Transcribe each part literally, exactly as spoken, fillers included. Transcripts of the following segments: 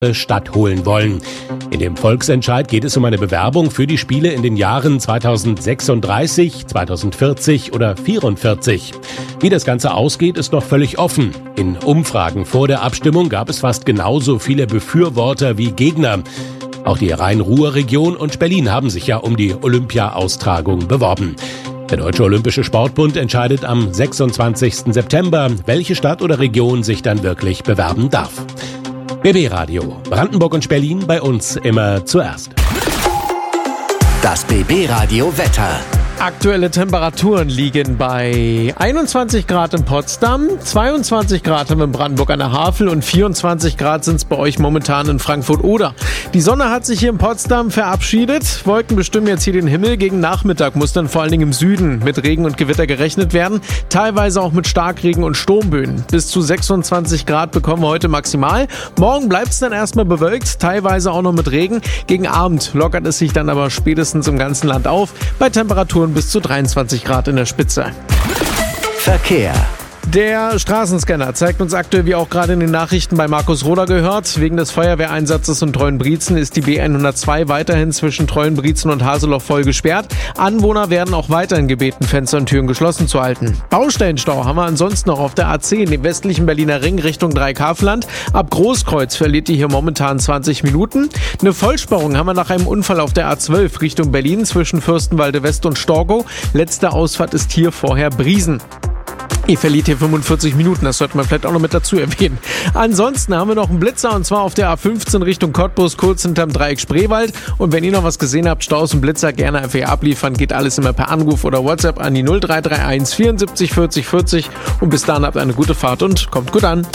Stadt holen wollen. In dem Volksentscheid geht es um eine Bewerbung für die Spiele in den Jahren zweitausendsechsunddreißig, zweitausendvierzig oder vierundvierzig. Wie das Ganze ausgeht, ist noch völlig offen. In Umfragen vor der Abstimmung gab es fast genauso viele Befürworter wie Gegner. Auch die Rhein-Ruhr-Region und Berlin haben sich ja um die Olympia-Austragung beworben. Der Deutsche Olympische Sportbund entscheidet am sechsundzwanzigsten September, welche Stadt oder Region sich dann wirklich bewerben darf. B B Radio, Brandenburg und Berlin, bei uns immer zuerst. Das B B Radio Wetter. Aktuelle Temperaturen liegen bei einundzwanzig Grad in Potsdam, zweiundzwanzig Grad in Brandenburg an der Havel und vierundzwanzig Grad sind es bei euch momentan in Frankfurt-Oder. Die Sonne hat sich hier in Potsdam verabschiedet. Wolken bestimmen jetzt hier den Himmel. Gegen Nachmittag muss dann vor allen Dingen im Süden mit Regen und Gewitter gerechnet werden. Teilweise auch mit Starkregen und Sturmböen. Bis zu sechsundzwanzig Grad bekommen wir heute maximal. Morgen bleibt es dann erstmal bewölkt, teilweise auch noch mit Regen. Gegen Abend lockert es sich dann aber spätestens im ganzen Land auf. Bei Temperaturen bis zu dreiundzwanzig Grad in der Spitze. Verkehr. Der Straßenscanner zeigt uns aktuell, wie auch gerade in den Nachrichten bei Markus Roder gehört, wegen des Feuerwehreinsatzes in Treuenbrietzen ist die B hundertzwei weiterhin zwischen Treuenbrietzen und Haseloch voll gesperrt. Anwohner werden auch weiterhin gebeten, Fenster und Türen geschlossen zu halten. Baustellenstau haben wir ansonsten noch auf der A zehn, im westlichen Berliner Ring Richtung Dreikafland. Ab Großkreuz verliert die hier momentan zwanzig Minuten. Eine Vollsperrung haben wir nach einem Unfall auf der A zwölf Richtung Berlin zwischen Fürstenwalde West und Storkow. Letzte Ausfahrt ist hier vorher Briesen. Ihr verliert hier fünfundvierzig Minuten, das sollte man vielleicht auch noch mit dazu erwähnen. Ansonsten haben wir noch einen Blitzer und zwar auf der A fünfzehn Richtung Cottbus, kurz hinterm Dreieck Spreewald. Und wenn ihr noch was gesehen habt, Staus und Blitzer, gerne einfach hier abliefern. Geht alles immer per Anruf oder WhatsApp an die null drei drei eins vierundsiebzig vierzig vierzig. Und bis dahin habt eine gute Fahrt und kommt gut an.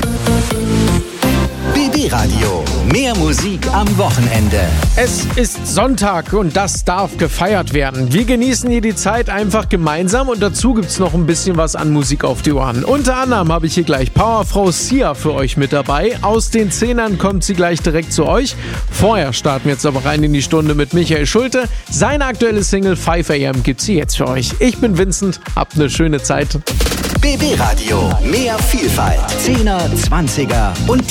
B B Radio, mehr Musik am Wochenende. Es ist Sonntag und das darf gefeiert werden. Wir genießen hier die Zeit einfach gemeinsam und dazu gibt's noch ein bisschen was an Musik auf die Ohren. Unter anderem habe ich hier gleich Powerfrau Sia für euch mit dabei. Aus den Zehnern kommt sie gleich direkt zu euch. Vorher starten wir jetzt aber rein in die Stunde mit Michael Schulte. Seine aktuelle Single five a m gibt's sie jetzt für euch. Ich bin Vincent, habt eine schöne Zeit. B B Radio, mehr Vielfalt, Zehner, Zwanziger und